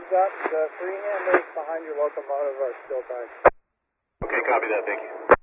heads up, the three handles behind your locomotive are still tight. Okay, copy that, thank you.